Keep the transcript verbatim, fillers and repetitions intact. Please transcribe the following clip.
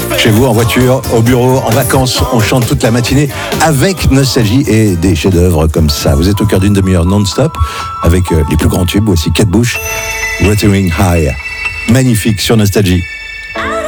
Chez vous, en voiture, au bureau, en vacances, on chante toute la matinée avec nostalgie et des chefs-d'œuvre comme ça. Vous êtes au cœur d'une demi-heure non-stop avec les plus grands tubes, aussi Kate Bush, Wuthering High. Magnifique sur Nostalgie.